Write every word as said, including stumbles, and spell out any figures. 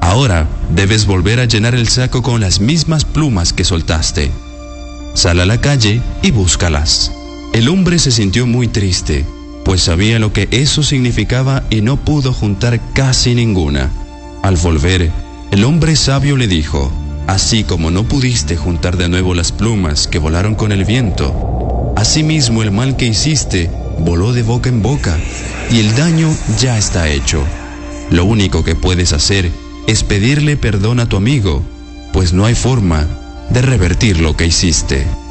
Ahora debes volver a llenar el saco con las mismas plumas que soltaste. Sal a la calle y búscalas. El hombre se sintió muy triste, pues sabía lo que eso significaba y no pudo juntar casi ninguna. Al volver, el hombre sabio le dijo: así como no pudiste juntar de nuevo las plumas que volaron con el viento, asimismo el mal que hiciste voló de boca en boca, y el daño ya está hecho. Lo único que puedes hacer es pedirle perdón a tu amigo, pues no hay forma de revertir lo que hiciste.